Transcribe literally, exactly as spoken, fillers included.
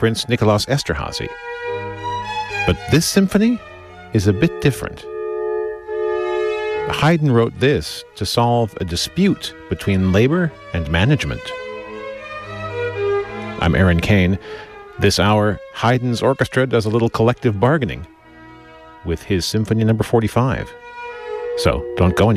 Prince Nicholas Esterhazy. But this symphony is a bit different. Haydn wrote this to solve a dispute between labor and management. I'm Aaron Kane. This hour, Haydn's orchestra does a little collective bargaining with his Symphony Number forty-five. So don't go anywhere.